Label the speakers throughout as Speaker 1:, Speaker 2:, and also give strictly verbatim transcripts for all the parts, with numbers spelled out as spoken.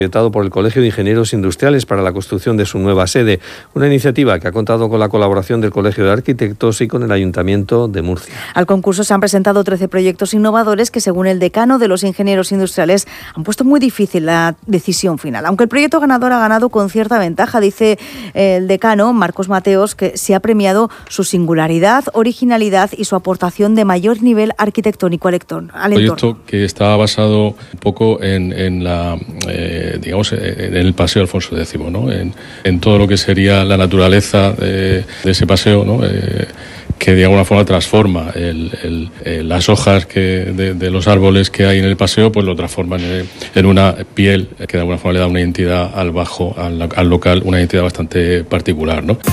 Speaker 1: proyectado por el Colegio de Ingenieros Industriales para la construcción de su nueva sede. Una iniciativa que ha contado con la colaboración del Colegio de Arquitectos y con el Ayuntamiento de Murcia.
Speaker 2: Al concurso se han presentado trece proyectos innovadores que, según el decano de los ingenieros industriales, han puesto muy difícil la decisión final. Aunque el proyecto ganador ha ganado con cierta ventaja, dice el decano, Marcos Mateos, que se ha premiado su singularidad, originalidad y su aportación de mayor nivel arquitectónico al entorno.
Speaker 3: Un proyecto que está basado un poco en, en la... Eh, digamos, en el Paseo Alfonso décimo, ¿no? En, en todo lo que sería la naturaleza de, de ese paseo, ¿no? Eh, que de alguna forma transforma el, el, el, las hojas que de, de los árboles que hay en el paseo, pues lo transforman en, en una piel que de alguna forma le da una identidad al bajo, al, al local, una identidad bastante particular, ¿no?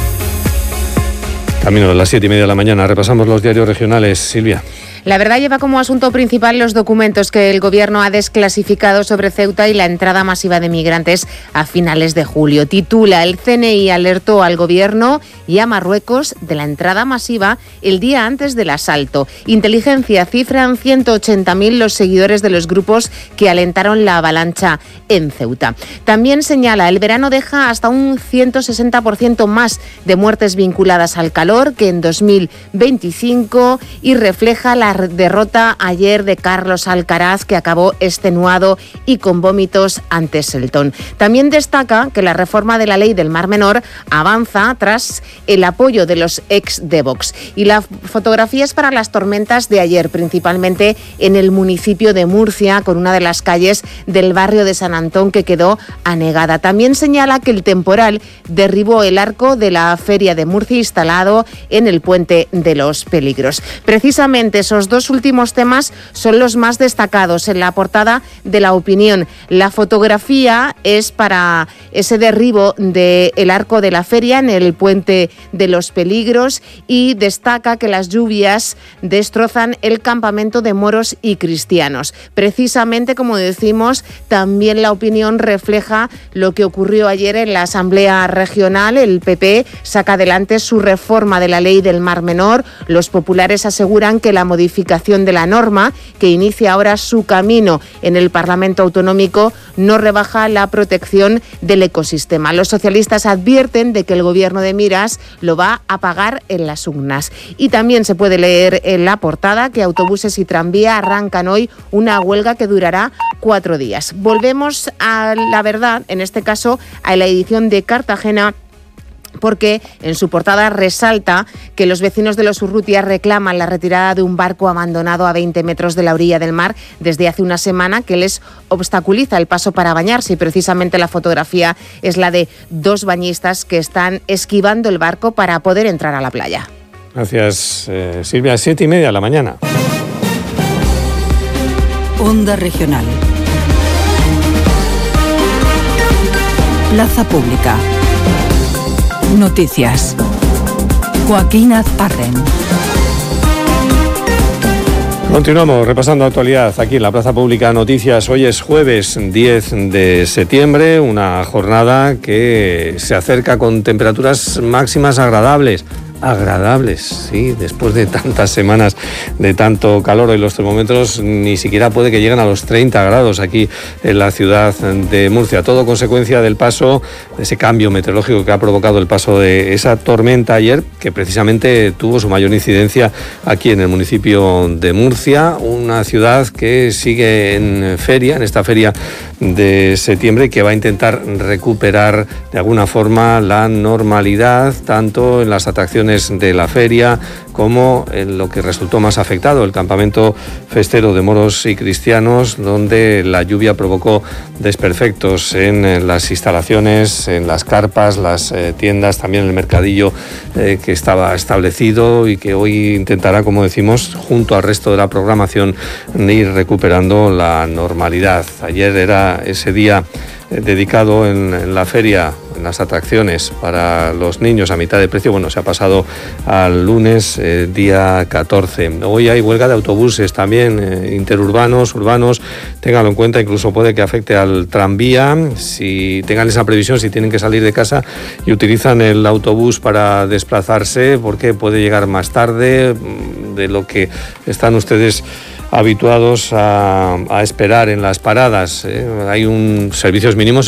Speaker 1: Camino a las siete y media de la mañana, repasamos los diarios regionales. Silvia.
Speaker 4: La Verdad lleva como asunto principal los documentos que el Gobierno ha desclasificado sobre Ceuta y la entrada masiva de migrantes a finales de julio. Titula: el C N I alertó al Gobierno y a Marruecos de la entrada masiva el día antes del asalto. Inteligencia cifran ciento ochenta mil los seguidores de los grupos que alentaron la avalancha en Ceuta. También señala: el verano deja hasta un ciento sesenta por ciento más de muertes vinculadas al calor que en dos mil veinticinco y refleja la derrota ayer de Carlos Alcaraz, que acabó extenuado y con vómitos ante Selton. También destaca que la reforma de la ley del Mar Menor avanza tras el apoyo de los ex de Vox. Y la fotografía es para las tormentas de ayer, principalmente en el municipio de Murcia, con una de las calles del barrio de San Antón que quedó anegada. También señala que el temporal derribó el arco de la Feria de Murcia instalado en el Puente de los Peligros. Precisamente esos dos últimos temas son los más destacados en la portada de La Opinión. La fotografía es para ese derribo del arco de la feria en el Puente de los Peligros y destaca que las lluvias destrozan el campamento de moros y cristianos. Precisamente, como decimos, también La Opinión refleja lo que ocurrió ayer en la Asamblea Regional. El P P saca adelante su reforma de la ley del Mar Menor. Los populares aseguran que la modificación de la norma, que inicia ahora su camino en el Parlamento Autonómico, no rebaja la protección del ecosistema. Los socialistas advierten de que el gobierno de Miras lo va a pagar en las urnas. Y también se puede leer en la portada que autobuses y tranvía arrancan hoy una huelga que durará cuatro días. Volvemos a La Verdad, en este caso a la edición de Cartagena, porque en su portada resalta que los vecinos de Los Urrutia reclaman la retirada de un barco abandonado a veinte metros de la orilla del mar desde hace una semana, que les obstaculiza el paso para bañarse, y precisamente la fotografía es la de dos bañistas que están esquivando el barco para poder entrar a la playa.
Speaker 1: Gracias, eh, Silvia. Siete y media de la mañana.
Speaker 5: Onda Regional. Plaza Pública. Noticias. Joaquín Azparren.
Speaker 1: Continuamos repasando actualidad aquí en la Plaza Pública Noticias. Hoy es jueves diez de septiembre, una jornada que se acerca con temperaturas máximas agradables. Agradables, sí, después de tantas semanas de tanto calor, hoy los termómetros ni siquiera puede que lleguen a los treinta grados aquí en la ciudad de Murcia. Todo consecuencia del paso, de ese cambio meteorológico que ha provocado el paso de esa tormenta ayer, que precisamente tuvo su mayor incidencia aquí en el municipio de Murcia, una ciudad que sigue en feria, en esta feria de septiembre, que va a intentar recuperar de alguna forma la normalidad, tanto en las atracciones de la feria como en lo que resultó más afectado, el campamento festero de moros y cristianos, donde la lluvia provocó desperfectos en las instalaciones, en las carpas, las eh, tiendas, también el mercadillo eh, que estaba establecido y que hoy intentará, como decimos, junto al resto de la programación, ir recuperando la normalidad. Ayer era ese día eh, dedicado en, en la feria, en las atracciones para los niños a mitad de precio. Bueno, se ha pasado al lunes, eh, día catorce. Hoy hay huelga de autobuses también, eh, interurbanos, urbanos. Ténganlo en cuenta, incluso puede que afecte al tranvía. Si tengan esa previsión, si tienen que salir de casa y utilizan el autobús para desplazarse, porque puede llegar más tarde de lo que están ustedes habituados a, a esperar en las paradas. ¿eh? Hay un servicios mínimos